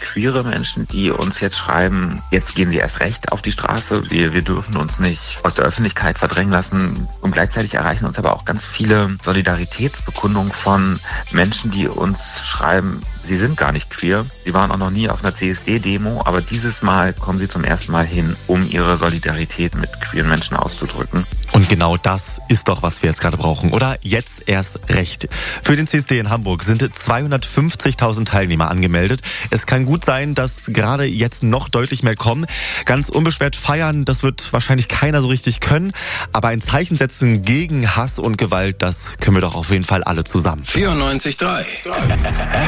queere Menschen, die uns jetzt schreiben, jetzt gehen sie erst recht auf die Straße, wir dürfen uns nicht aus der Öffentlichkeit verdrängen lassen. Und gleichzeitig erreichen uns aber auch ganz viele Solidaritätsbekundungen von Menschen, die uns schreiben, sie sind gar nicht queer. Sie waren auch noch nie auf einer CSD-Demo, aber dieses Mal kommen sie zum ersten Mal hin, um ihre Solidarität mit queeren Menschen auszudrücken. Und genau das ist doch, was wir jetzt gerade brauchen, oder? Jetzt erst recht. Für den CSD in Hamburg sind 250.000 Teilnehmer angemeldet. Es kann gut sein, dass gerade jetzt noch deutlich mehr kommen. Ganz unbeschwert feiern, das wird wahrscheinlich keiner so richtig können. Aber ein Zeichen setzen gegen Hass und Gewalt, das können wir doch auf jeden Fall alle zusammen. 94.3